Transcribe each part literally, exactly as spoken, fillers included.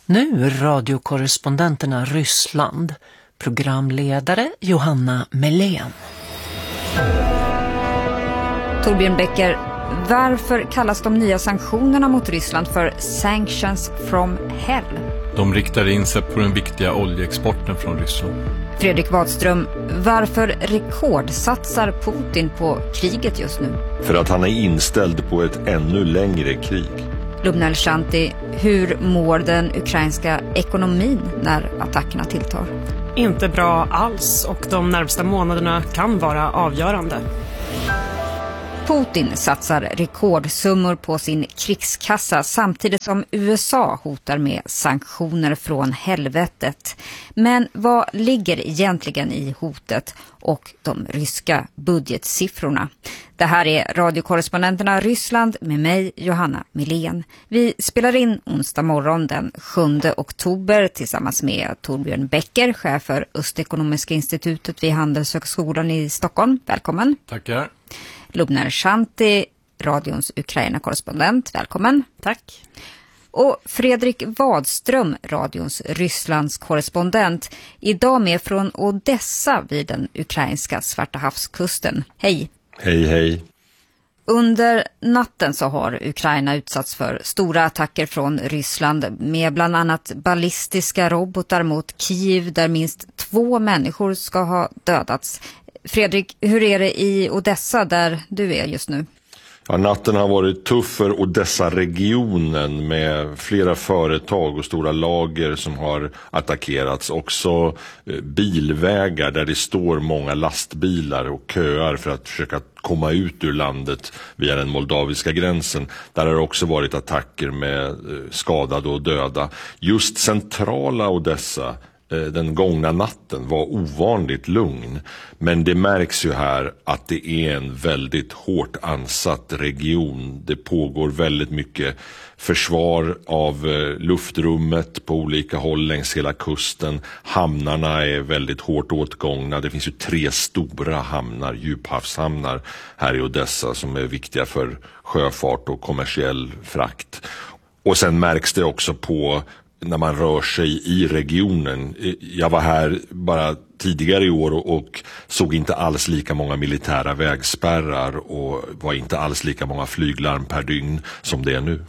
Nu radiokorrespondenterna Ryssland. Programledare Johanna Melén. Torbjörn Becker, varför kallas de nya sanktionerna mot Ryssland för Sanctions from Hell? De riktar in sig på den viktiga oljeexporten från Ryssland. Fredrik Wadström, varför rekordsatsar Putin på kriget just nu? För att han är inställd på ett ännu längre krig. Lubna Shanti, hur mår den ukrainska ekonomin när attackerna tilltar? Inte bra alls, och de närmsta månaderna kan vara avgörande. Putin satsar rekordsummor på sin krigskassa samtidigt som U S A hotar med sanktioner från helvetet. Men vad ligger egentligen i hotet och de ryska budgetsiffrorna? Det här är radiokorrespondenterna Ryssland med mig, Johanna Melén. Vi spelar in onsdag morgon den sjunde oktober tillsammans med Torbjörn Becker, chef för Östekonomiska institutet vid Handelshögskolan i Stockholm. Välkommen. Tackar. Lubna Shanti, radions Ukraina-korrespondent. Välkommen. Tack. Och Fredrik Wadström, radions Rysslands korrespondent. Idag med från Odessa vid den ukrainska Svarta havskusten. Hej. Hej, hej. Under natten så har Ukraina utsatts för stora attacker från Ryssland med bland annat ballistiska robotar mot Kiev där minst två människor ska ha dödats. Fredrik, hur är det i Odessa där du är just nu? Ja, natten har varit tuff för Odessa-regionen med flera företag och stora lager som har attackerats. Också bilvägar där det står många lastbilar och köar för att försöka komma ut ur landet via den moldaviska gränsen. Där har det också varit attacker med skadade och döda. Just centrala Odessa den gångna natten var ovanligt lugn, men det märks ju här att det är en väldigt hårt ansatt region. Det pågår väldigt mycket försvar av luftrummet på olika håll längs hela kusten. Hamnarna är väldigt hårt åtgångna. Det finns ju tre stora hamnar, djuphavshamnar här i Odessa som är viktiga för sjöfart och kommersiell frakt. Och sen märks det också på när man rör sig i regionen. Jag var här bara tidigare i år och, och såg inte alls lika många militära vägspärrar och var inte alls lika många flyglarm per dygn som det är nu.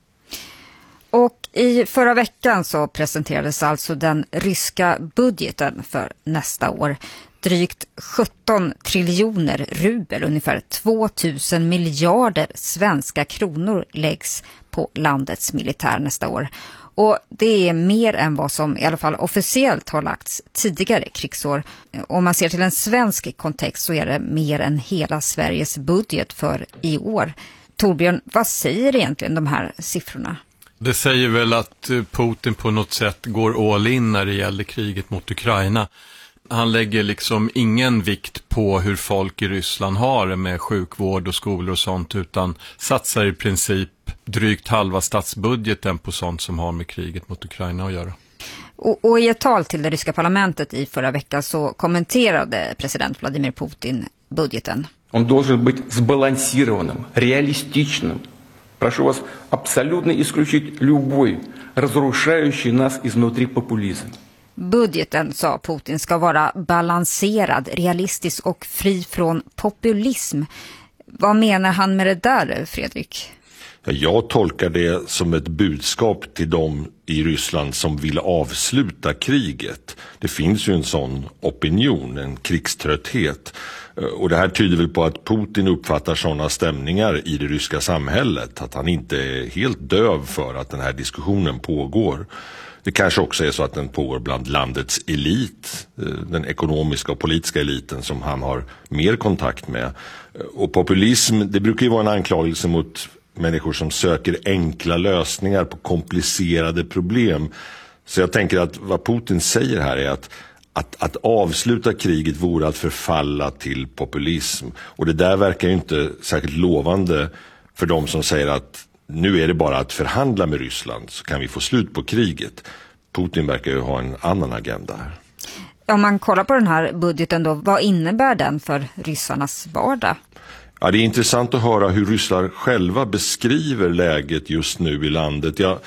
Och i förra veckan så presenterades alltså den ryska budgeten för nästa år. Drygt sjutton triljoner rubel, ungefär tvåtusen miljarder svenska kronor läggs på landets militär nästa år. Och det är mer än vad som i alla fall officiellt har lagts tidigare krigsår. Om man ser till en svensk kontext så är det mer än hela Sveriges budget för i år. Torbjörn, vad säger egentligen de här siffrorna? Det säger väl att Putin på något sätt går all in när det gäller kriget mot Ukraina. Han lägger liksom ingen vikt på hur folk i Ryssland har det med sjukvård och skolor och sånt, utan satsar i princip drygt halva statsbudgeten på sånt som har med kriget mot Ukraina att göra. Och, och i ett tal till det ryska parlamentet i förra veckan så kommenterade president Vladimir Putin budgeten. Он должен быть сбалансированным, реалистичным. Прошу вас абсолютно исключить любой разрушающий нас изнутри популизм. Budgeten, sa Putin, ska vara balanserad, realistisk och fri från populism. Vad menar han med det där, Fredrik? Jag tolkar det som ett budskap till dem i Ryssland som vill avsluta kriget. Det finns ju en sån opinion, en krigströtthet. Och det här tyder väl på att Putin uppfattar sådana stämningar i det ryska samhället. Att han inte är helt döv för att den här diskussionen pågår. Det kanske också är så att den pågår bland landets elit, den ekonomiska och politiska eliten som han har mer kontakt med. Och populism, det brukar ju vara en anklagelse mot människor som söker enkla lösningar på komplicerade problem. Så jag tänker att vad Putin säger här är att, att, att avsluta kriget vore att förfalla till populism. Och det där verkar ju inte särskilt lovande för de som säger att nu är det bara att förhandla med Ryssland så kan vi få slut på kriget. Putin verkar ju ha en annan agenda här. Om man kollar på den här budgeten då, vad innebär den för ryssarnas vardag? Ja, det är intressant att höra hur ryssar själva beskriver läget just nu i landet. Jag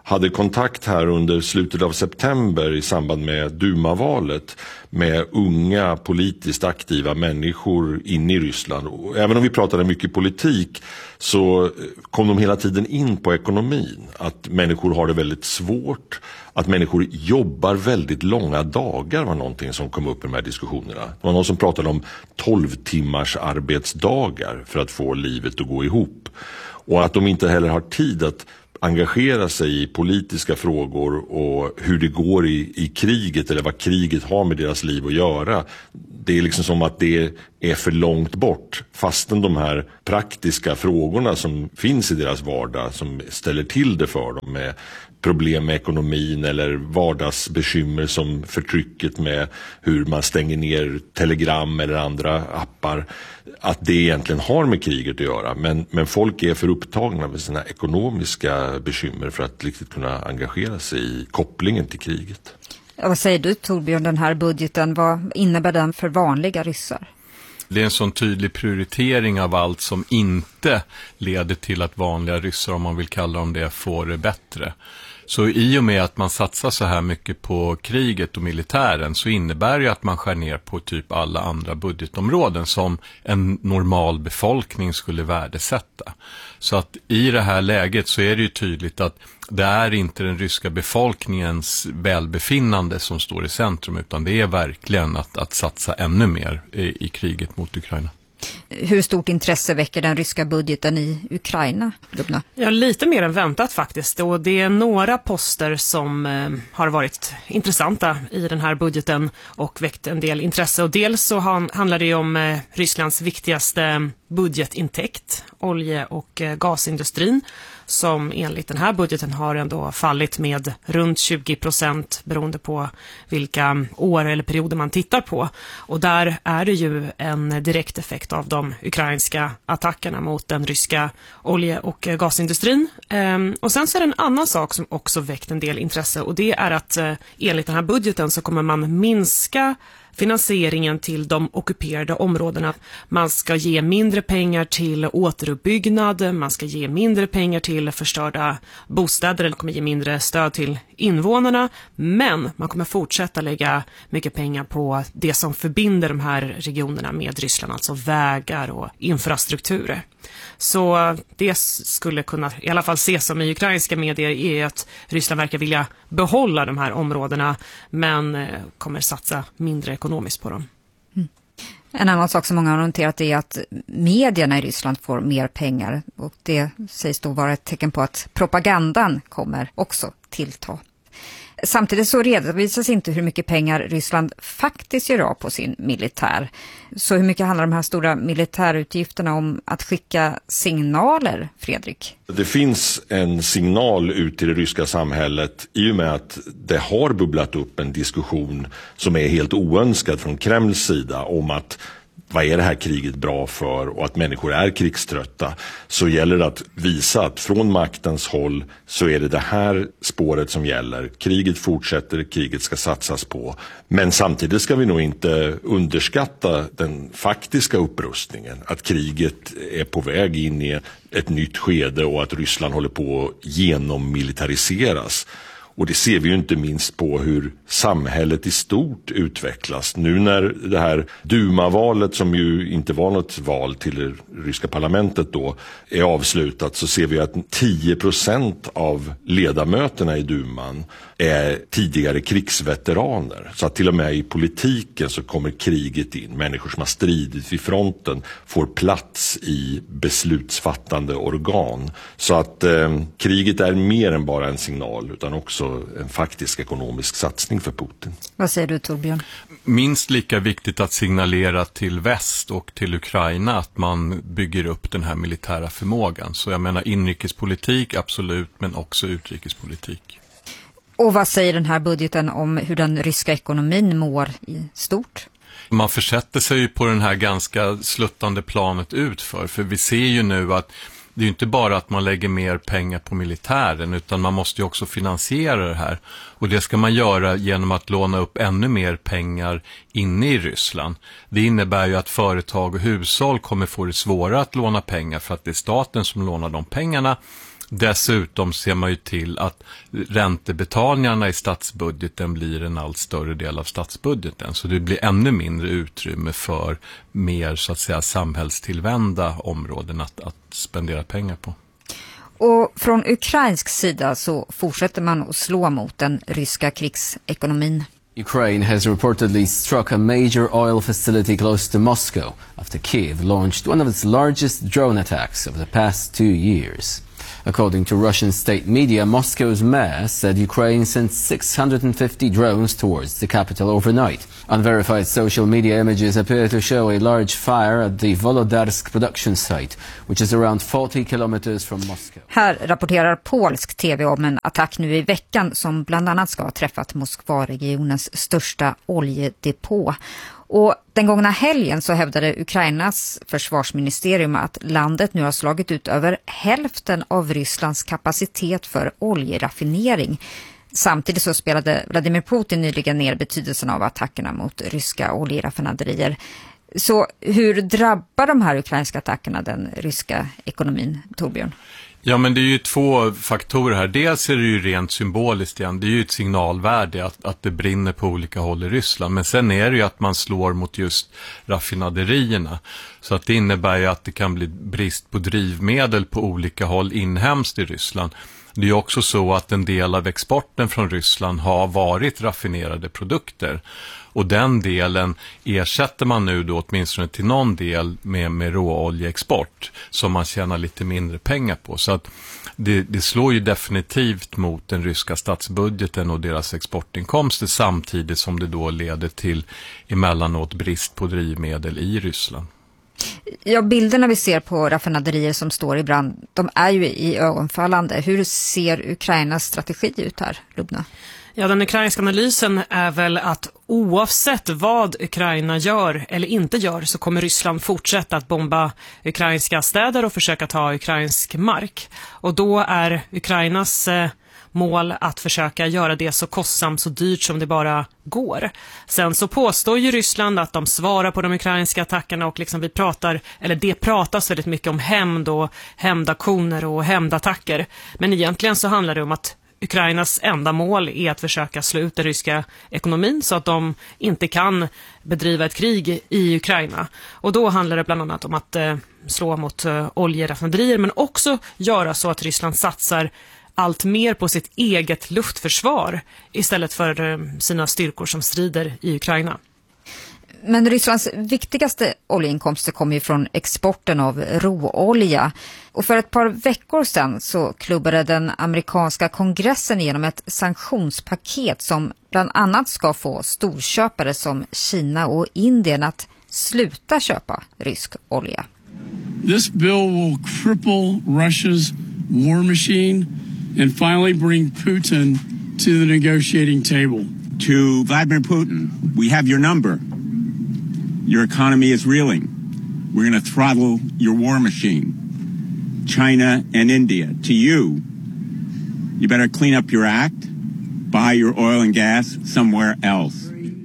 hade kontakt här under slutet av september i samband med Duma-valet med unga politiskt aktiva människor inne i Ryssland. Och även om vi pratade mycket politik så kom de hela tiden in på ekonomin. Att människor har det väldigt svårt, att människor jobbar väldigt långa dagar var någonting som kom upp i de här diskussionerna. Det var någon som pratade om tolv timmars arbetsdagar för att få livet att gå ihop. Och att de inte heller har tid att engagera sig i politiska frågor och hur det går i, i kriget eller vad kriget har med deras liv att göra. Det är liksom som att det är för långt bort, fastän de här praktiska frågorna som finns i deras vardag som ställer till det för dem med problem med ekonomin eller vardagsbekymmer som förtrycket med hur man stänger ner telegram eller andra appar, att det egentligen har med kriget att göra. Men, men folk är för upptagna med sina ekonomiska bekymmer för att riktigt kunna engagera sig i kopplingen till kriget. Ja, vad säger du, Torbjörn, den här budgeten, vad innebär den för vanliga ryssar? Det är en sån tydlig prioritering av allt som inte leder till att vanliga ryssar, om man vill kalla dem det, får det bättre. Så i och med att man satsar så här mycket på kriget och militären så innebär det att man skär ner på typ alla andra budgetområden som en normal befolkning skulle värdesätta. Så att i det här läget så är det ju tydligt att det är inte den ryska befolkningens välbefinnande som står i centrum, utan det är verkligen att, att satsa ännu mer i, i kriget mot Ukraina. Hur stort intresse väcker den ryska budgeten i Ukraina, Lubna? Ja, lite mer än väntat faktiskt. Och det är några poster som eh, har varit intressanta i den här budgeten och väckt en del intresse. Och dels så han, handlar det ju om eh, Rysslands viktigaste budgetintäkt, olje- och eh, gasindustrin, som enligt den här budgeten har ändå fallit med runt tjugo procent beroende på vilka år eller perioder man tittar på. Och där är det ju en direkt effekt av de ukrainska attackerna mot den ryska olje- och gasindustrin. Ehm, och sen så är det en annan sak som också väckt en del intresse, och det är att eh, enligt den här budgeten så kommer man minska finansieringen till de ockuperade områdena. Man ska ge mindre pengar till återuppbyggnad, man ska ge mindre pengar till förstörda bostäder, eller kommer ge mindre stöd till invånarna, men man kommer fortsätta lägga mycket pengar på det som förbinder de här regionerna med Ryssland, alltså vägar och infrastrukturer. Så det skulle kunna i alla fall ses som i ukrainska medier är att Ryssland verkar vilja behålla de här områdena, men kommer satsa mindre ekonomiskt på dem. Mm. En annan sak som många har noterat är att medierna i Ryssland får mer pengar, och det sägs då vara ett tecken på att propagandan kommer också tillta. Samtidigt så redovisas inte hur mycket pengar Ryssland faktiskt gör av på sin militär. Så hur mycket handlar de här stora militärutgifterna om att skicka signaler, Fredrik? Det finns en signal ut till det ryska samhället i och med att det har bubblat upp en diskussion som är helt oönskad från Kremls sida om att vad är det här kriget bra för och att människor är krigströtta, så gäller det att visa att från maktens håll så är det det här spåret som gäller. Kriget fortsätter, kriget ska satsas på. Men samtidigt ska vi nog inte underskatta den faktiska upprustningen. Att kriget är på väg in i ett nytt skede och att Ryssland håller på att genommilitariseras. Och det ser vi ju inte minst på hur samhället i stort utvecklas. Nu när det här Duma-valet, som ju inte var något val till det ryska parlamentet då, är avslutat, så ser vi att tio procent av ledamöterna i Duman är tidigare krigsveteraner. Så att till och med i politiken så kommer kriget in. Människor som har stridit vid fronten får plats i beslutsfattande organ. Så att eh, kriget är mer än bara en signal, utan också en faktisk ekonomisk satsning för Putin. Vad säger du, Torbjörn? Minst lika viktigt att signalera till väst och till Ukraina att man bygger upp den här militära förmågan. Så jag menar inrikespolitik, absolut, men också utrikespolitik. Och vad säger den här budgeten om hur den ryska ekonomin mår i stort? Man försätter sig ju på den här ganska sluttande planet utför, för vi ser ju nu att det är ju inte bara att man lägger mer pengar på militären, utan man måste ju också finansiera det här. Och det ska man göra genom att låna upp ännu mer pengar inne i Ryssland. Det innebär ju att företag och hushåll kommer få det svårare att låna pengar för att det är staten som lånar de pengarna. Dessutom ser man ju till att räntebetalningarna i statsbudgeten blir en allt större del av statsbudgeten. Så det blir ännu mindre utrymme för mer så att säga samhällstillvända områden att, att spendera pengar på. Och från ukrainsk sida så fortsätter man att slå mot den ryska krigsekonomin. Ukraine has reportedly struck a major oil facility close to Moscow after Kyiv launched one of its largest drone attacks over the past two years. According to Russian state media, Moscow's mayor said Ukraine sent six hundred fifty drones towards the capital overnight. Unverified social media images appear to show a large fire at the Volodarsk production site, which is around forty kilometers from Moscow. Här rapporterar polsk tv om en attack nu i veckan som bland annat ska ha träffat Moskva-regionens största oljedepå. Och den gångna helgen så hävdade Ukrainas försvarsministerium att landet nu har slagit ut över hälften av Rysslands kapacitet för oljeraffinering. Samtidigt så spelade Vladimir Putin nyligen ner betydelsen av attackerna mot ryska oljeraffinaderier. Så hur drabbar de här ukrainska attackerna den ryska ekonomin, Torbjörn? Ja, men det är ju två faktorer här. Dels är det ju rent symboliskt igen. Det är ju ett signalvärde att, att det brinner på olika håll i Ryssland. Men sen är det ju att man slår mot just raffinaderierna. Så att det innebär ju att det kan bli brist på drivmedel på olika håll inhemskt i Ryssland. Det är ju också så att en del av exporten från Ryssland har varit raffinerade produkter. Och den delen ersätter man nu då åtminstone till någon del med, med råoljeexport som man tjänar lite mindre pengar på. Så att det, det slår ju definitivt mot den ryska statsbudgeten och deras exportinkomster samtidigt som det då leder till emellanåt brist på drivmedel i Ryssland. Ja, bilderna vi ser på raffinaderier som står i brand, de är ju i ögonfallande. Hur ser Ukrainas strategi ut här, Lubna? Ja, den ukrainska analysen är väl att oavsett vad Ukraina gör eller inte gör så kommer Ryssland fortsätta att bomba ukrainska städer och försöka ta ukrainsk mark. Och då är Ukrainas eh, mål att försöka göra det så kostsamt, så dyrt som det bara går. Sen så påstår ju Ryssland att de svarar på de ukrainska attackerna och liksom vi pratar, eller det pratas väldigt mycket om hämnd och hämndaktioner och hämndattacker. Men egentligen så handlar det om att Ukrainas enda mål är att försöka slå ut den ryska ekonomin så att de inte kan bedriva ett krig i Ukraina. Och då handlar det bland annat om att eh, slå mot eh, oljeraffinaderier men också göra så att Ryssland satsar allt mer på sitt eget luftförsvar istället för eh, sina styrkor som strider i Ukraina. Men Rysslands viktigaste oljeinkomster kommer ju från exporten av råolja. Och för ett par veckor sedan så klubbade den amerikanska kongressen igenom ett sanktionspaket som bland annat ska få storköpare som Kina och Indien att sluta köpa rysk olja. This bill will cripple Russia's war machine and finally bring Putin to the negotiating table. To Vladimir Putin, we have your number. Your economy is reeling. We're going to throttle your war machine. China and India, to you, you better clean up your act, buy your oil and gas somewhere else.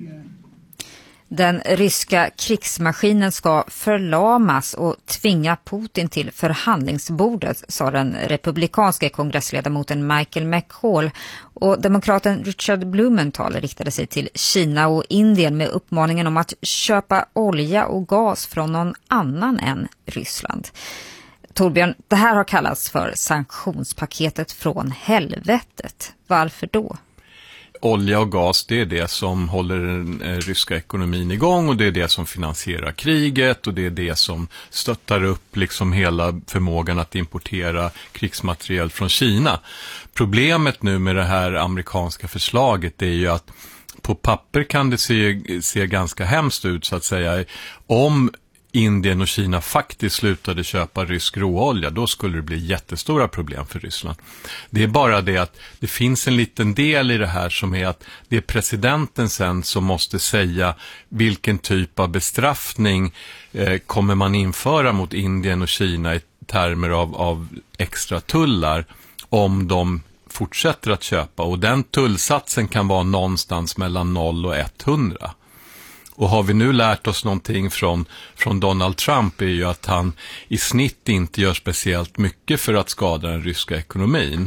Den ryska krigsmaskinen ska förlamas och tvinga Putin till förhandlingsbordet, sa den republikanska kongressledamoten Michael McCall. Och demokraten Richard Blumenthal riktade sig till Kina och Indien med uppmaningen om att köpa olja och gas från någon annan än Ryssland. Torbjörn, det här har kallats för sanktionspaketet från helvetet. Varför då? Olja och gas, det är det som håller den ryska ekonomin igång och det är det som finansierar kriget och det är det som stöttar upp liksom hela förmågan att importera krigsmateriel från Kina. Problemet nu med det här amerikanska förslaget är ju att på papper kan det se, se ganska hemskt ut så att säga. Om Indien och Kina faktiskt slutade köpa rysk råolja, då skulle det bli jättestora problem för Ryssland. Det är bara det att det finns en liten del i det här som är att det är presidenten sen som måste säga vilken typ av bestraffning eh, kommer man införa mot Indien och Kina i termer av, av extra tullar om de fortsätter att köpa. Och den tullsatsen kan vara någonstans mellan noll och hundra. Och har vi nu lärt oss någonting från, från Donald Trump är ju att han i snitt inte gör speciellt mycket för att skada den ryska ekonomin.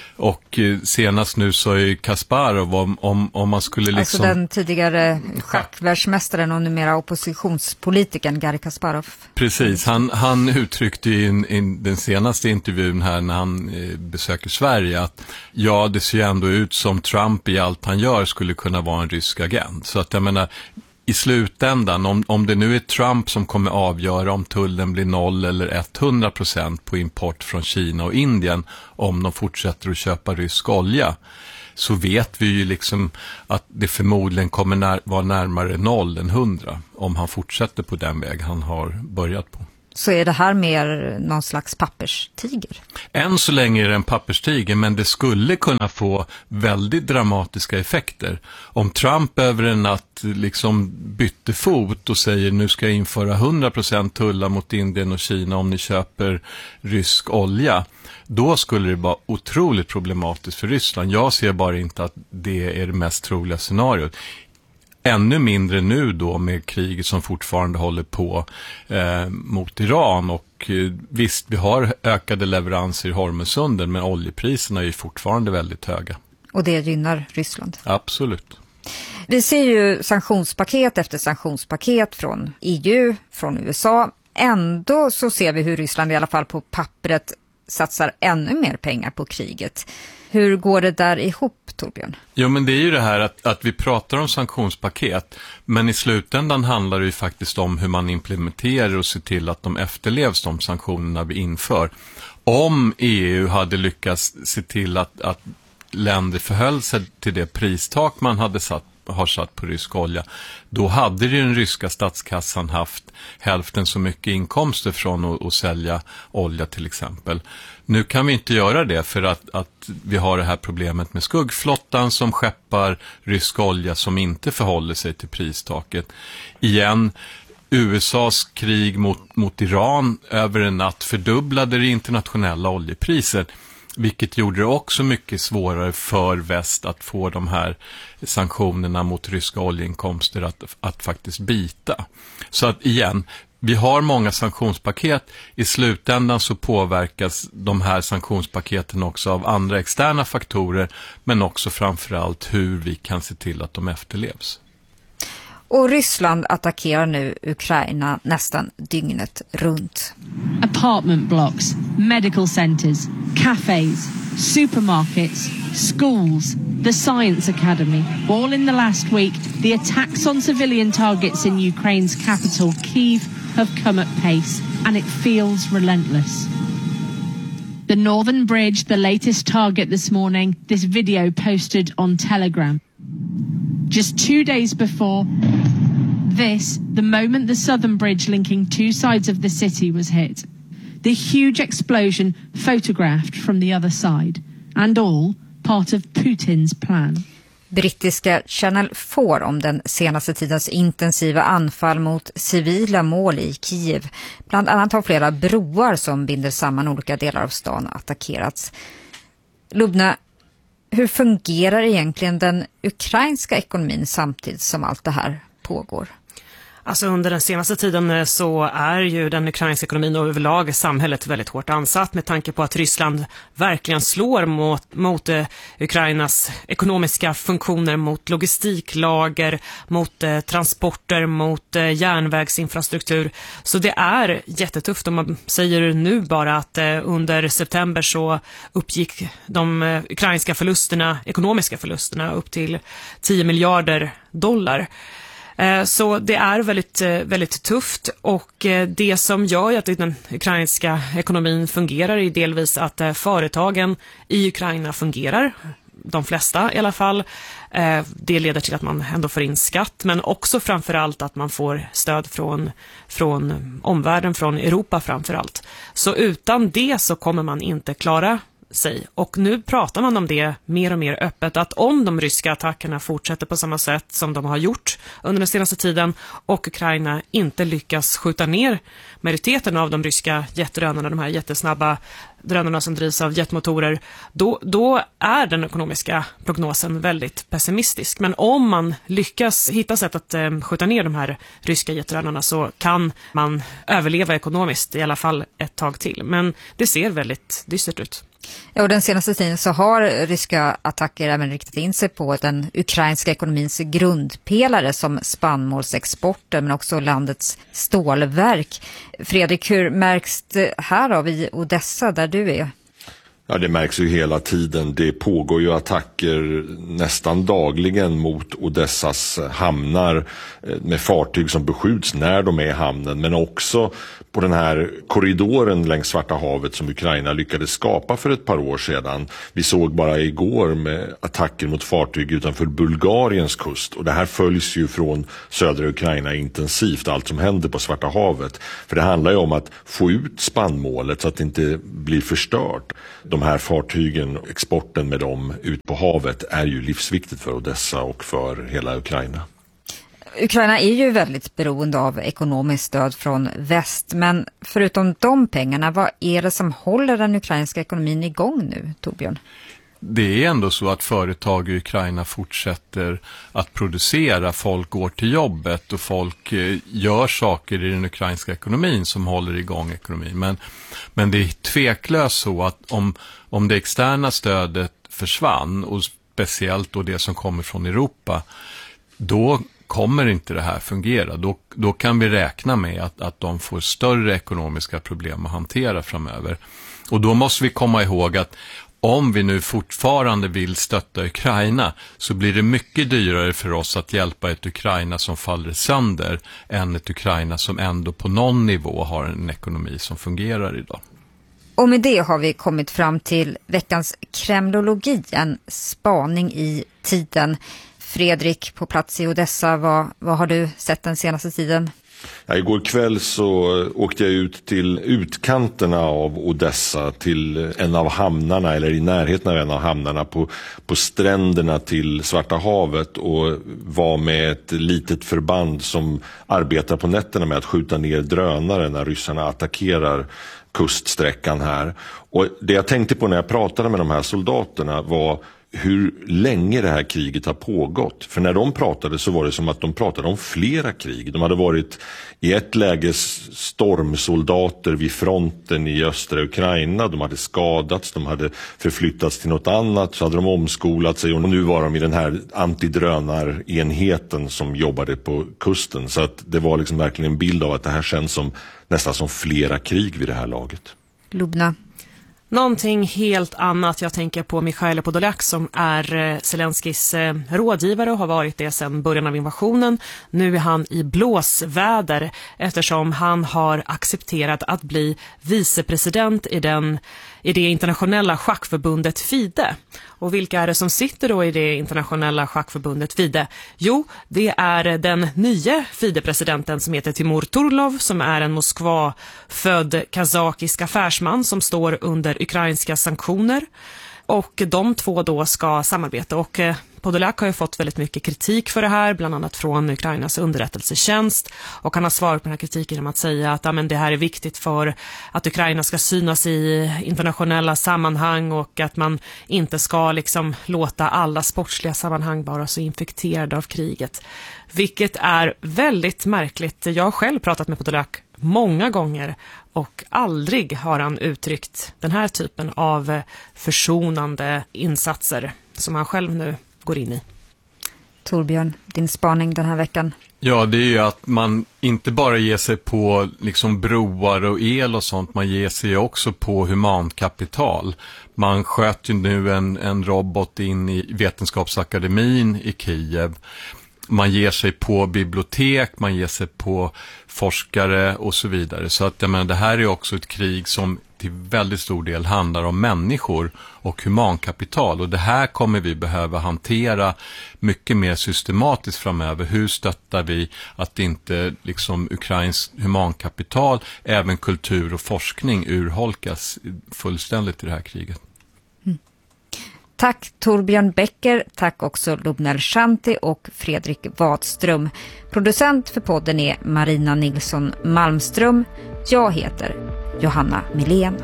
Och senast nu så är Kasparov om, om, om man skulle liksom... Alltså den tidigare schackvärldsmästaren och numera oppositionspolitikern Garry Kasparov. Precis, han, han uttryckte i in, in den senaste intervjun här när han eh, besöker Sverige att ja, det ser ju ändå ut som Trump i allt han gör skulle kunna vara en rysk agent. Så att jag menar... I slutändan, om, om det nu är Trump som kommer avgöra om tullen blir noll eller hundra procent på import från Kina och Indien om de fortsätter att köpa rysk olja, så vet vi ju liksom att det förmodligen kommer när, vara närmare noll än hundra om han fortsätter på den väg han har börjat på. Så är det här mer någon slags papperstiger? Än så länge är det en papperstiger, men det skulle kunna få väldigt dramatiska effekter. Om Trump över en natt liksom bytte fot och säger nu ska jag införa hundra procent tullar mot Indien och Kina om ni köper rysk olja, då skulle det vara otroligt problematiskt för Ryssland. Jag ser bara inte att det är det mest troliga scenariot. Ännu mindre nu då med kriget som fortfarande håller på eh, mot Iran. Och eh, visst, vi har ökade leveranser i Hormuzsunden, men oljepriserna är ju fortfarande väldigt höga. Och det gynnar Ryssland? Absolut. Vi ser ju sanktionspaket efter sanktionspaket från E U, från U S A. Ändå så ser vi hur Ryssland i alla fall på pappret satsar ännu mer pengar på kriget. Hur går det där ihop, Torbjörn? Jo, men det är ju det här att, att vi pratar om sanktionspaket, men i slutändan handlar det ju faktiskt om hur man implementerar och ser till att de efterlevs, de sanktionerna vi inför. Om E U hade lyckats se till att, att länder förhöll sig till det pristak man hade satt, har satt på rysk olja, då hade ju den ryska statskassan haft hälften så mycket inkomster från att, att sälja olja till exempel. Nu kan vi inte göra det för att, att vi har det här problemet med skuggflottan som skeppar rysk olja som inte förhåller sig till pristaket. Igen, U S A:s krig mot, mot Iran över en natt fördubblade det internationella oljepriset, vilket gjorde det också mycket svårare för väst att få de här sanktionerna mot ryska oljeinkomster att, att faktiskt bita. Så att igen, vi har många sanktionspaket. I slutändan så påverkas de här sanktionspaketen också av andra externa faktorer, men också framförallt hur vi kan se till att de efterlevs. Och Ryssland attackerar nu Ukraina nästan dygnet runt. Apartment blocks, medical centers, cafes, supermarkets, schools, the science academy. All in the last week, the attacks on civilian targets in Ukraine's capital, Kyiv, have come at pace, and it feels relentless. The Northern Bridge, the latest target this morning, this video posted on Telegram. Just two days before this, the moment the Southern Bridge linking two sides of the city was hit. The huge explosion photographed from the other side, and all part of Putins plan. Brittiska Channel four om den senaste tidens intensiva anfall mot civila mål i Kiev. Bland annat har flera broar som binder samman olika delar av stan attackerats. Lubna, hur fungerar egentligen den ukrainska ekonomin samtidigt som allt det här pågår? Alltså under den senaste tiden så är ju den ukrainska ekonomin och överlag samhället väldigt hårt ansatt med tanke på att Ryssland verkligen slår mot, mot eh, Ukrainas ekonomiska funktioner, mot logistiklager, mot eh, transporter, mot eh, järnvägsinfrastruktur. Så det är jättetufft. Om man säger nu bara att eh, under september så uppgick de eh, ukrainska förlusterna, ekonomiska förlusterna upp till tio miljarder dollar. Så det är väldigt, väldigt tufft, och det som gör att den ukrainska ekonomin fungerar är delvis att företagen i Ukraina fungerar, de flesta i alla fall. Det leder till att man ändå får in skatt, men också framförallt att man får stöd från, från omvärlden, från Europa framförallt. Så utan det så kommer man inte klara sig. Och nu pratar man om det mer och mer öppet, att om de ryska attackerna fortsätter på samma sätt som de har gjort under den senaste tiden och Ukraina inte lyckas skjuta ner majoriteten av de ryska jetdrönarna, de här jättesnabba drönarna som drivs av jetmotorer, då, då är den ekonomiska prognosen väldigt pessimistisk. Men om man lyckas hitta sätt att eh, skjuta ner de här ryska jetdrönarna så kan man överleva ekonomiskt i alla fall ett tag till. Men det ser väldigt dystert ut. Ja, och den senaste tiden så har ryska attacker även riktat in sig på den ukrainska ekonomins grundpelare som spannmålsexporten men också landets stålverk. Fredrik, hur märks det här av i Odessa där du är? Ja, det märks ju hela tiden. Det pågår ju attacker nästan dagligen mot Odessas hamnar med fartyg som beskjuts när de är i hamnen, men också på den här korridoren längs Svarta havet som Ukraina lyckades skapa för ett par år sedan. Vi såg bara igår med attacker mot fartyg utanför Bulgariens kust, och det här följs ju från södra Ukraina intensivt, allt som händer på Svarta havet. För det handlar ju om att få ut spannmålet så att det inte blir förstört. De här fartygen, exporten med dem ut på havet är ju livsviktigt för Odessa och för hela Ukraina. Ukraina är ju väldigt beroende av ekonomiskt stöd från väst, men förutom de pengarna, vad är det som håller den ukrainska ekonomin igång nu, Torbjörn? Det är ändå så att företag i Ukraina fortsätter att producera, folk går till jobbet och folk gör saker i den ukrainska ekonomin som håller igång ekonomin. Men, men det är tveklöst så att om, om det externa stödet försvann, och speciellt då det som kommer från Europa, då kommer inte det här fungera. Då, då kan vi räkna med att, att de får större ekonomiska problem att hantera framöver. Och då måste vi komma ihåg att om vi nu fortfarande vill stötta Ukraina så blir det mycket dyrare för oss att hjälpa ett Ukraina som faller sönder än ett Ukraina som ändå på någon nivå har en ekonomi som fungerar idag. Och med det har vi kommit fram till veckans kremlologi, en spaning i tiden. Fredrik, på plats i Odessa, vad, vad har du sett den senaste tiden? Ja, igår kväll så åkte jag ut till utkanterna av Odessa, till en av hamnarna, eller i närheten av en av hamnarna på, på stränderna till Svarta havet, och var med ett litet förband som arbetar på nätterna med att skjuta ner drönare när ryssarna attackerar kuststräckan här. Och det jag tänkte på när jag pratade med de här soldaterna var hur länge det här kriget har pågått. För när de pratade så var det som att de pratade om flera krig. De hade varit i ett läge stormsoldater vid fronten i östra Ukraina. De hade skadats, de hade förflyttats till något annat, så hade de omskolat sig, och nu var de i den här antidrönarenheten som jobbade på kusten. Så att det var liksom verkligen en bild av att det här känns som nästan som flera krig vid det här laget. Lubna? Någonting helt annat. Jag tänker på Mikhail Podolyak som är Zelenskis rådgivare och har varit det sedan början av invasionen. Nu är han i blåsväder eftersom han har accepterat att bli vicepresident i, den, i det internationella schackförbundet FIDE. Och vilka är det som sitter då i det internationella schackförbundet FIDE? Jo, det är den nya FIDE-presidenten som heter Timur Turlov, som är en Moskva-född kazakisk affärsman som står under ukrainska sanktioner. Och de två då ska samarbeta, och Podolyak har ju fått väldigt mycket kritik för det här, bland annat från Ukrainas underrättelsetjänst, och han har svarat på den här kritiken genom att säga att ja, men det här är viktigt för att Ukraina ska synas i internationella sammanhang, och att man inte ska liksom låta alla sportsliga sammanhang vara så infekterade av kriget. Vilket är väldigt märkligt. Jag har själv pratat med Podolyak många gånger och aldrig har han uttryckt den här typen av försonande insatser som han själv nu går in i. Torbjörn, din spaning den här veckan? Ja, det är ju att man inte bara ger sig på liksom broar och el och sånt, man ger sig också på humankapital. Man sköt ju nu en, en robot in i Vetenskapsakademin i Kiev. Man ger sig på bibliotek, man ger sig på forskare och så vidare. Så att jag menar, det här är också ett krig som till väldigt stor del handlar om människor och humankapital. Och det här kommer vi behöva hantera mycket mer systematiskt framöver. Hur stöttar vi att inte liksom Ukrains humankapital, även kultur och forskning urholkas fullständigt i det här kriget? Tack Torbjörn Becker, tack också Lubnel Shanti och Fredrik Wadström. Producent för podden är Marina Nilsson Malmström. Jag heter Johanna Melén.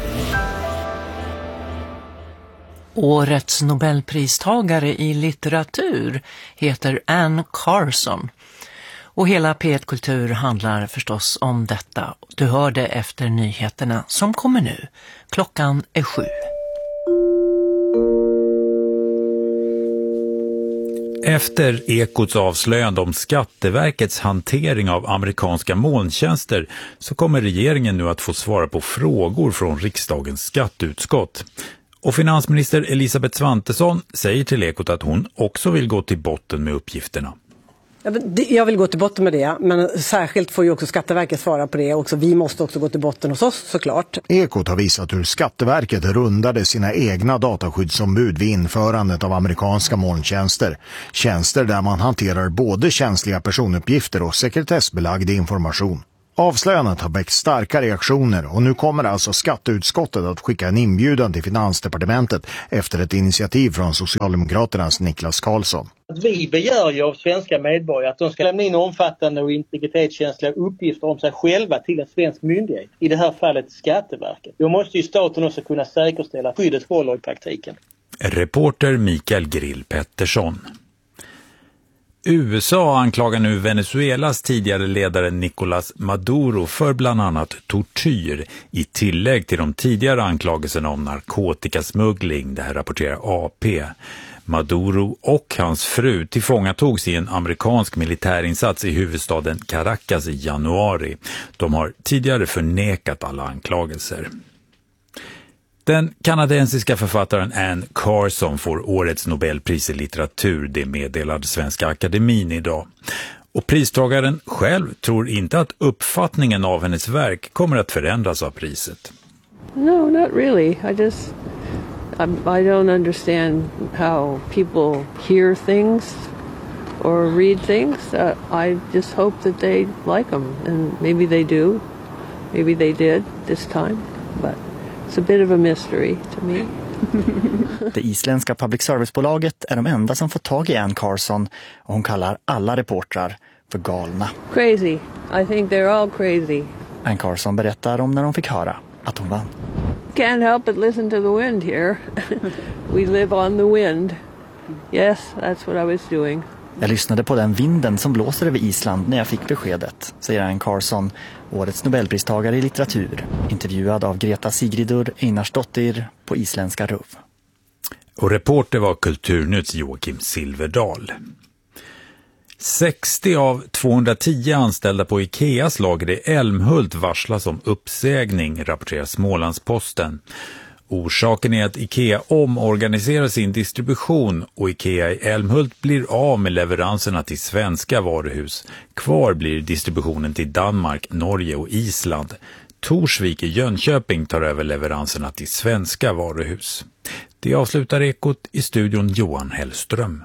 Årets Nobelpristagare i litteratur heter Anne Carson. Och hela P ett Kultur handlar förstås om detta. Du hör det efter nyheterna som kommer nu. Klockan är sju. Efter Ekots avslöjande om Skatteverkets hantering av amerikanska molntjänster så kommer regeringen nu att få svara på frågor från riksdagens skatteutskott. Och finansminister Elisabeth Svantesson säger till Ekot att hon också vill gå till botten med uppgifterna. Jag vill gå till botten med det, men särskilt får ju också Skatteverket svara på det. Också vi måste också gå till botten hos oss såklart. Ekot har visat hur Skatteverket rundade sina egna dataskyddsombud vid införandet av amerikanska molntjänster. Tjänster där man hanterar både känsliga personuppgifter och sekretessbelagd information. Avslöjandet har väckt starka reaktioner och nu kommer alltså skatteutskottet att skicka en inbjudan till Finansdepartementet efter ett initiativ från Socialdemokraternas Niklas Karlsson. Vi begär ju av svenska medborgare att de ska lämna in omfattande och integritetskänsliga uppgifter om sig själva till en svensk myndighet, i det här fallet Skatteverket. Då måste ju staten också kunna säkerställa skyddet håller i praktiken. Reporter Mikael Grill Pettersson. U S A anklagar nu Venezuelas tidigare ledare Nicolás Maduro för bland annat tortyr i tillägg till de tidigare anklagelserna om narkotikasmuggling, det här rapporterar A P. Maduro och hans fru tillfångatogs i en amerikansk militärinsats i huvudstaden Caracas i januari. De har tidigare förnekat alla anklagelser. Den kanadensiska författaren Anne Carson får årets Nobelpris i litteratur, det meddelade Svenska Akademin idag. Och pristagaren själv tror inte att uppfattningen av hennes verk kommer att förändras av priset. No, not really. I just I'm, I don't understand how people hear things or read things. Uh, I just hope that they like them, and maybe they do. Maybe they did this time, but it's a bit of a mystery to me. Det isländska public service-bolaget är de enda som får tag i Anne Carson och hon kallar alla reportrar för galna. Crazy. I think they're all crazy. Anne Carson berättar om när de fick höra att hon vann. Can't help but listen to the wind here. We live on the wind. Yes, that's what I was doing. Jag lyssnade på den vinden som blåser över Island när jag fick beskedet, säger Anne Carson, årets Nobelpristagare i litteratur, intervjuad av Greta Sigridur Einarsdottir på isländska R U V. Och reporter var Kulturnytts Joakim Silverdal. sextio av tvåhundratio anställda på Ikeas lager i Älmhult varslas om uppsägning, rapporterar Smålandsposten. Orsaken är att Ikea omorganiserar sin distribution och Ikea i Älmhult blir av med leveranserna till svenska varuhus. Kvar blir distributionen till Danmark, Norge och Island. Torsvik i Jönköping tar över leveranserna till svenska varuhus. Det avslutar Ekot, i studion Johan Hellström.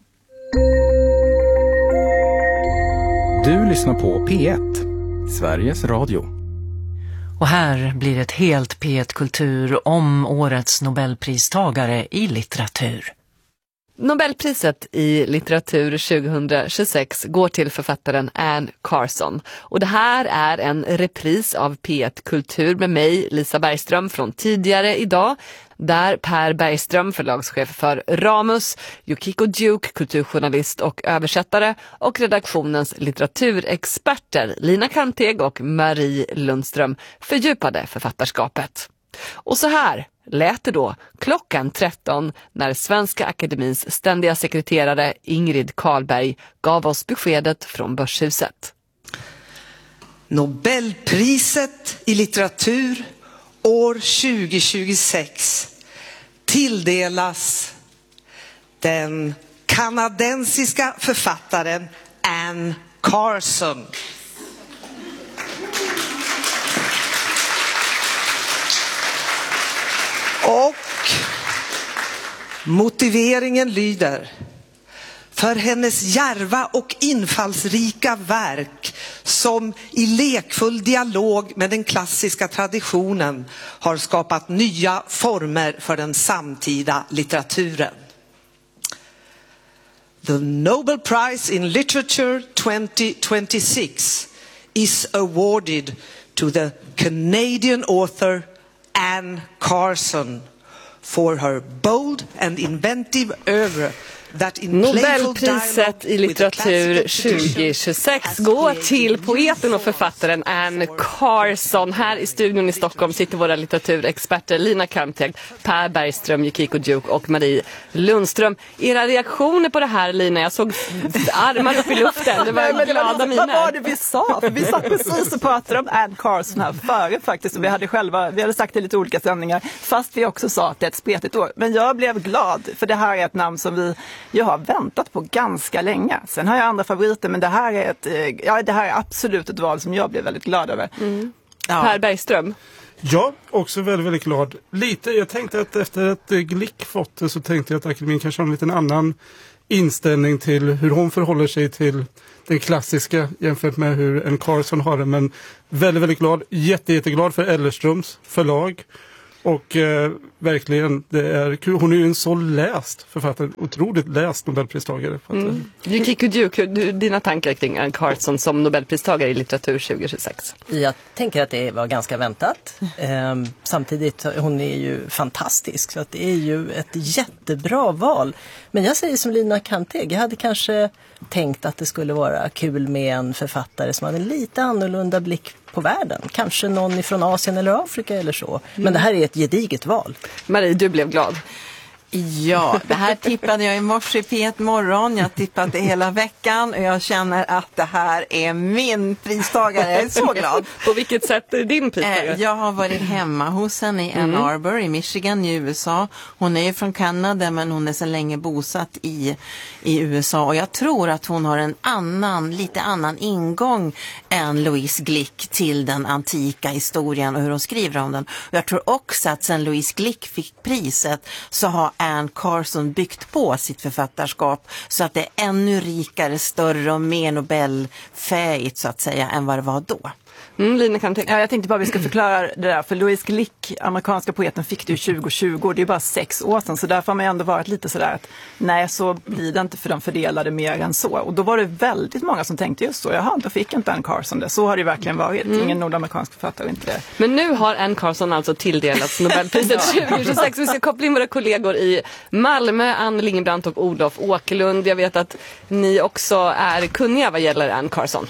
Du lyssnar på P ett, Sveriges Radio. Och här blir ett helt P ett Kultur om årets Nobelpristagare i litteratur. Nobelpriset i litteratur tjugohundratjugosex går till författaren Anne Carson. Och det här är en repris av P ett Kultur med mig, Lisa Bergström, från tidigare idag. Där Per Bergström, förlagschef för Ramus, Yukiko Duke, kulturjournalist och översättare, och redaktionens litteraturexperter Lina Karmteg och Marie Lundström fördjupade författarskapet. Och så här lät det då klockan tretton när Svenska Akademins ständiga sekreterare Ingrid Karlberg gav oss beskedet från Börshuset. Nobelpriset i litteratur år tjugohundratjugosex tilldelas den kanadensiska författaren Anne Carson. Och motiveringen lyder: för hennes djärva och infallsrika verk som i lekfull dialog med den klassiska traditionen har skapat nya former för den samtida litteraturen. The Nobel Prize in Literature twenty twenty-six is awarded to the Canadian author Anne Carson for her bold and inventive oeuvre. Nobelpriset i litteratur tjugo tjugosex går till poeten och författaren Anne Carson. Här i studion i Stockholm sitter våra litteraturexperter Lina Kamteg, Per Bergström, Yukiko Duke och Marie Lundström. Era reaktioner på det här, Lina? Jag såg armar upp i luften. Det var Nej, men det glada var, miner. Vad var det vi sa? För vi satt precis och pratade om Anne Carson här före faktiskt. Och vi hade själva, vi hade sagt det i lite olika sändningar. Fast vi också sa att det är ett spretigt år. Men jag blev glad för det här är ett namn som vi jag har väntat på ganska länge. Sen har jag andra favoriter, men det här är ett, ja, det här är absolut ett val som jag blev väldigt glad över. Mm. Ja. Per Bergström. Ja, också väldigt, väldigt glad. Lite, jag tänkte att efter att Glick fått det så tänkte jag att akademin kanske har en liten annan inställning till hur hon förhåller sig till den klassiska jämfört med hur en Carson har det. Men väldigt, väldigt glad. Jätte, jätteglad för Ellerströms förlag. Och eh, verkligen, det är kul. Hon är ju en så läst författare, otroligt läst Nobelpristagare. Mm. Yukiko Duke, dina tankar kring Anne Carson som Nobelpristagare i litteratur tjugo tjugosex? Jag tänker att det var ganska väntat. Ehm, samtidigt, hon är ju fantastisk, så att det är ju ett jättebra val. Men jag säger som Lina Kamteg, jag hade kanske tänkt att det skulle vara kul med en författare som hade en lite annorlunda blick på världen. Kanske någon ifrån Asien eller Afrika eller så. Men mm. det här är ett gediget val. Marie, du blev glad. Ja, det här tippade jag i morse i P ett morgon. Jag tippade det hela veckan och jag känner att det här är min pristagare. Jag är så glad. På vilket sätt är din pristagare? Jag har varit hemma hos henne i Ann Arbor i Michigan i U S A. Hon är ju från Kanada, men hon är så länge bosatt i, i U S A. Och jag tror att hon har en annan, lite annan ingång än Louise Glick till den antika historien och hur hon skriver om den. Och jag tror också att sen Louise Glick fick priset så har Anne Carson byggt på sitt författarskap så att det är ännu rikare, större och mer Nobelfäigt så att säga än vad det var då. Mm, Lina kan tänka. Ja, jag tänkte bara vi ska förklara det där. För Louise Glick, amerikanska poeten, fick det ju tjugo tjugo. Det är bara sex år sedan. Så därför har man ändå varit lite sådär att nej, så blir det inte, för de fördelade mer än så. Och då var det väldigt många som tänkte just så. Jaha, då fick inte Anne Carson det. Så har det verkligen varit. Mm. Ingen nordamerikansk författare, inte det. Men nu har Anne Carson alltså tilldelats Nobelpriset tjugo tjugosex. Vi ska koppla in våra kollegor i Malmö, Ann Lingebrandt och Olof Åkerlund. Jag vet att ni också är kunniga vad gäller Anne Carson.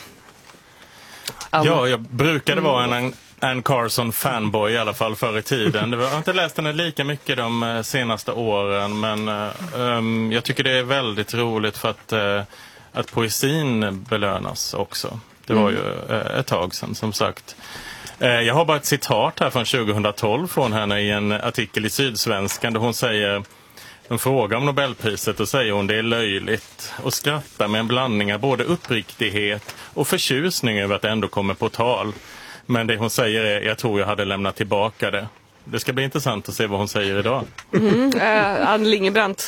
Ja, jag brukade vara en Anne Carson-fanboy i alla fall förr i tiden. Jag har inte läst henne lika mycket de senaste åren, men um, jag tycker det är väldigt roligt för att, uh, att poesin belönas också. Det var ju uh, ett tag sedan, som sagt. Uh, jag har bara ett citat här från tjugohundratolv från henne i en artikel i Sydsvenskan där hon säger... En fråga om Nobelpriset, och säger hon det är löjligt och skrattar med en blandning av både uppriktighet och förtjusning över att det ändå kommer på tal. Men det hon säger är, jag tror jag hade lämnat tillbaka det. Det ska bli intressant att se vad hon säger idag. Mm, äh, Ann Lingebrandt.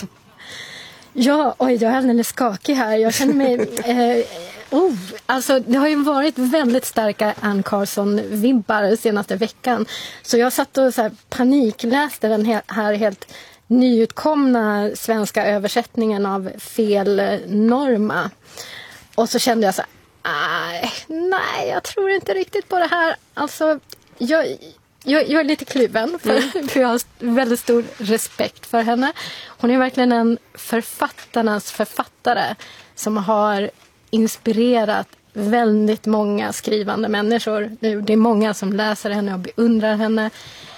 Ja, oj, jag är alldeles skakig här. Jag känner mig... Eh, oh, alltså, det har ju varit väldigt starka Anne Carson-vibbar senaste veckan. Så jag satt och så här panikläste den här, här helt... nyutkomna svenska översättningen av Fel Norma. Och så kände jag så här, nej, jag tror inte riktigt på det här. Alltså, jag, jag, jag är lite kluven för, mm. för jag har väldigt stor respekt för henne. Hon är verkligen en författarnas författare som har inspirerat väldigt många skrivande människor. Det är många som läser henne och beundrar henne.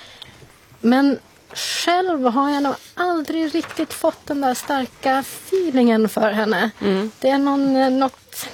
Men själv har jag nog aldrig riktigt fått den där starka feelingen för henne. Mm. Det är någon, något...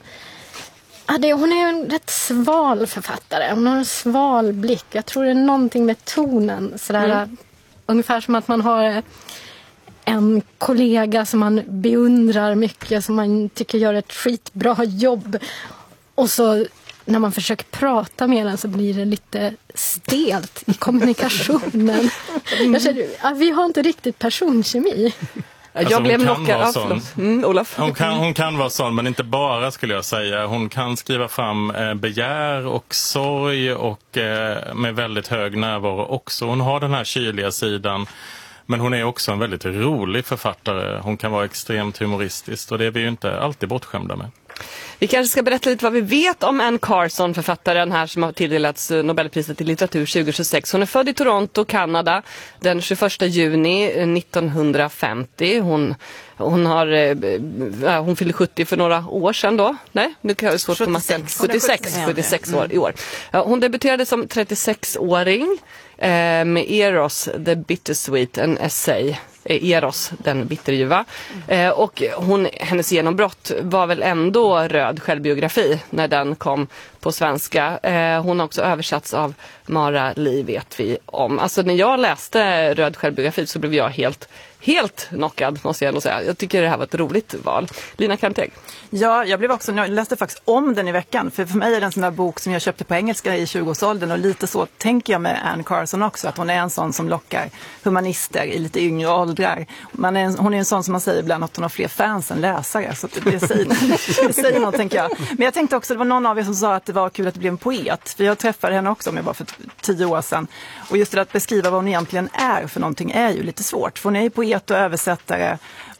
Ja, det, hon är en rätt sval författare. Hon har en sval blick. Jag tror det är någonting med tonen. Sådär, mm. Ungefär som att man har en kollega som man beundrar mycket, som man tycker gör ett skitbra jobb. Och så... när man försöker prata med den så blir det lite stelt i kommunikationen. Mm. Jag känner, ja, vi har inte riktigt personkemi. Jag Alltså, blev hon kan knockad. vara Ja, sån. förlåt. Mm, Olof. Hon kan, hon kan vara sån, men inte bara skulle jag säga. Hon kan skriva fram eh, begär och sorg och eh, med väldigt hög närvaro också. Hon har den här kyliga sidan. Men hon är också en väldigt rolig författare. Hon kan vara extremt humoristisk och det är vi ju inte alltid bortskämda med. Vi kanske ska berätta lite vad vi vet om Anne Carson, författaren här som har tilldelats Nobelpriset i litteratur tjugo tjugosex. Hon är född i Toronto, Kanada, den tjugoförsta juni nittonhundrafemtio. Hon, hon, har, äh, hon fyllde sjuttio för några år sedan då. Nej, nu kan jag svårt på matten. sjuttiosex, sjuttiosex år i år. Hon debuterade som trettiosexåring eh, med Eros, The Bittersweet, en essay. Eros, den bitterljuva. Eh, och hon, hennes genombrott var väl ändå Röd självbiografi när den kom på svenska. Eh, hon har också översatts av Mara Lee, vet vi om. Alltså när jag läste Röd självbiografi så blev jag helt Helt knockad, måste jag ändå säga. Jag tycker det här var ett roligt val. Lina Kanteg. Ja, jag blev också, jag läste faktiskt om den i veckan. För för mig är det en sån där bok som jag köpte på engelska i tjugoårsåldern. Och lite så tänker jag med Anne Carson också. Att hon är en sån som lockar humanister i lite yngre åldrar. Man är en, hon är en sån som man säger ibland att hon har fler fans än läsare. Så det, det, säger, det säger något, tänker jag. Men jag tänkte också, det var någon av er som sa att det var kul att det blev en poet. För jag träffade henne också, om jag var för tio år sedan. Och just det att beskriva vad hon egentligen är för någonting är ju lite svårt. För hon är ju poet och översättare